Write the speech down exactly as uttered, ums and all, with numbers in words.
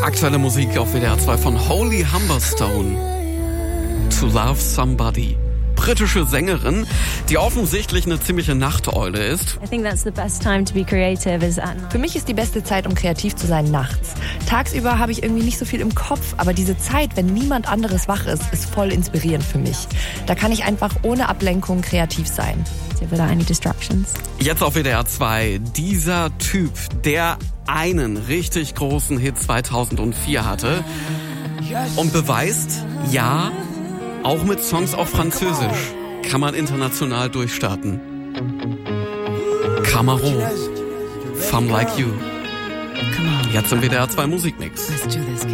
Aktuelle Musik auf W D R zwei von Holy Humberstone. To Love Somebody. Britische Sängerin, die offensichtlich eine ziemliche Nachteule ist. I think that's the best time to be creative is at night. Für mich ist die beste Zeit, um kreativ zu sein, nachts. Tagsüber habe ich irgendwie nicht so viel im Kopf, aber diese Zeit, wenn niemand anderes wach ist, ist voll inspirierend für mich. Da kann ich einfach ohne Ablenkung kreativ sein. Without any distractions. Jetzt auf W D R zwei. Dieser Typ, der einen richtig großen Hit zweitausendvier hatte und beweist, ja, auch mit Songs auf Französisch kann man international durchstarten. Camaro, Femme Like You. Jetzt im W D R zwei Musikmix.